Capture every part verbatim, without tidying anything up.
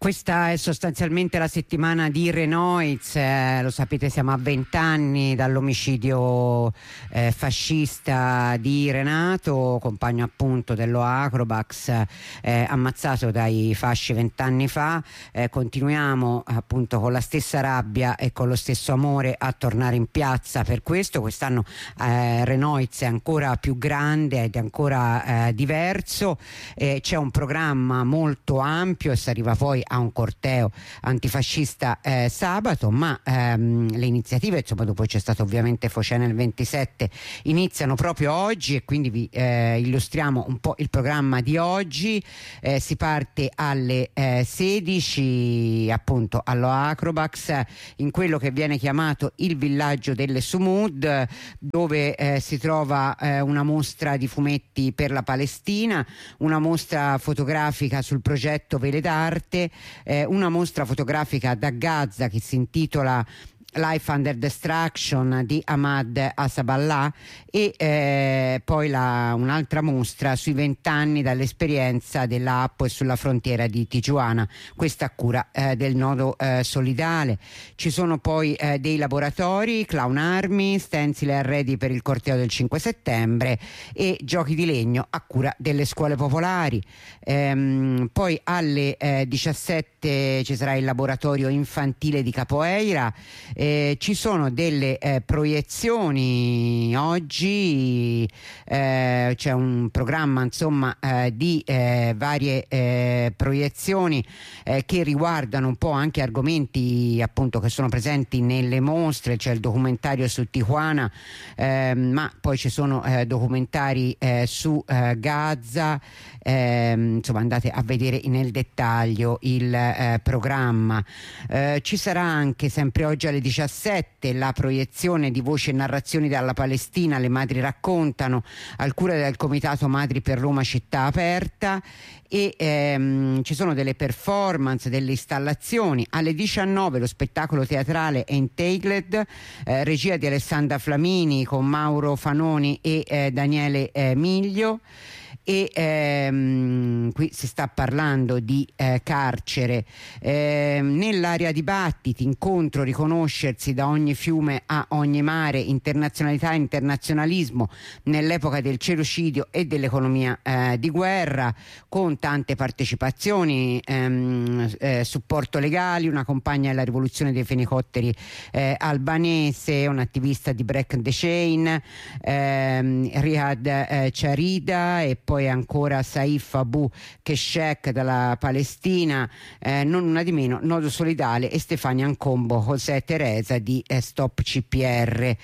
Questa è sostanzialmente la settimana di Renoiz, eh, lo sapete, siamo a vent'anni dall'omicidio eh, fascista di Renato, compagno appunto dello Acrobax, eh, ammazzato dai fasci vent'anni fa. Eh, continuiamo appunto con la stessa rabbia e con lo stesso amore a tornare in piazza per questo. Quest'anno eh, Renoiz è ancora più grande ed è ancora eh, diverso, eh, c'è un programma molto ampio e si arriva poi a un corteo antifascista eh, sabato, ma ehm, le iniziative, insomma, dopo c'è stato ovviamente Foce nel ventisette, iniziano proprio oggi e quindi vi eh, illustriamo un po' il programma di oggi. Eh, si parte alle eh, sedici appunto allo Acrobax, in quello che viene chiamato il villaggio delle Sumud, dove eh, si trova eh, una mostra di fumetti per la Palestina, una mostra fotografica sul progetto Vele d'Arte, eh, una mostra fotografica da Gaza che si intitola Life Under Destruction di Ahmad Asaballah e eh, poi la, un'altra mostra sui vent'anni dall'esperienza dell'Appo e sulla frontiera di Tijuana, questa a cura eh, del Nodo eh, Solidale. Ci sono poi eh, dei laboratori, Clown Army, stencil e arredi per il corteo del cinque settembre e giochi di legno a cura delle scuole popolari. Ehm, poi alle eh, diciassette ci sarà il laboratorio infantile di Capoeira. Eh, ci sono delle eh, proiezioni oggi, eh, c'è un programma insomma eh, di eh, varie eh, proiezioni eh, che riguardano un po' anche argomenti appunto che sono presenti nelle mostre. C'è il documentario su Tijuana, eh, ma poi ci sono eh, documentari eh, su eh, Gaza. Eh, insomma, andate a vedere nel dettaglio il eh, programma. Eh, ci sarà anche sempre oggi alle diciassette la proiezione di Voci e narrazioni dalla Palestina, le madri raccontano, al cura del comitato Madri per Roma Città Aperta, e ehm, ci sono delle performance, delle installazioni. Alle diciannove lo spettacolo teatrale Entagled, eh, regia di Alessandra Flamini con Mauro Fanoni e eh, Daniele eh, Miglio. E ehm, qui si sta parlando di eh, carcere. Eh, nell'area dibattiti, incontro, riconoscersi da ogni fiume a ogni mare, internazionalità e internazionalismo nell'epoca del genocidio e dell'economia eh, di guerra, con tante partecipazioni, ehm, eh, supporto legali, una compagna della rivoluzione dei fenicotteri eh, albanese, un attivista di Break the Chain, ehm, Riyad eh, Charida, e poi poi ancora Saif Abu Keshek dalla Palestina, eh, non una di meno Nodo Solidale e Stefania Ancombo José Teresa di eh, Stop C P R.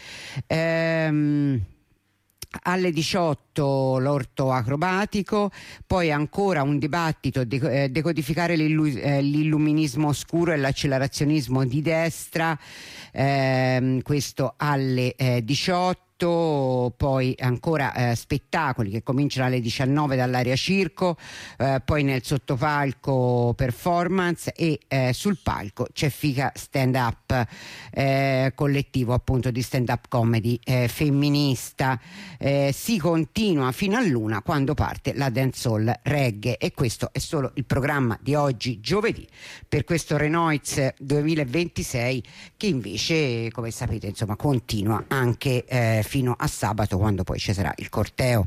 Ehm, alle diciotto l'orto acrobatico, poi ancora un dibattito de- eh, decodificare l'illu- eh, l'illuminismo oscuro e l'accelerazionismo di destra, ehm, questo alle eh, diciotto. Poi ancora eh, spettacoli che cominciano alle diciannove dall'area circo, eh, poi nel sottopalco performance e eh, sul palco c'è Fica Stand Up, eh, collettivo appunto di stand up comedy eh, femminista. Eh, si continua fino a l'una quando parte la dancehall reggae, e questo è solo il programma di oggi giovedì per questo Renoiz duemilaventisei, che invece, come sapete, insomma continua anche eh, fino a sabato, quando poi ci sarà il corteo.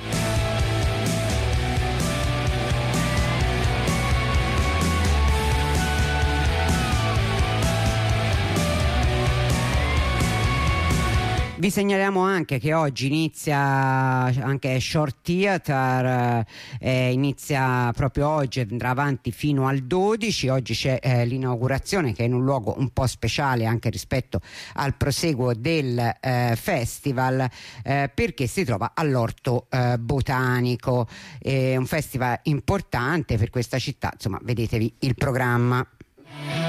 Vi segnaliamo anche che oggi inizia anche Short Theater, eh, inizia proprio oggi, andrà avanti fino al dodici. Oggi c'è eh, l'inaugurazione, che è in un luogo un po' speciale anche rispetto al proseguo del eh, festival, eh, perché si trova all'Orto eh, Botanico. È un festival importante per questa città, insomma, vedetevi il programma.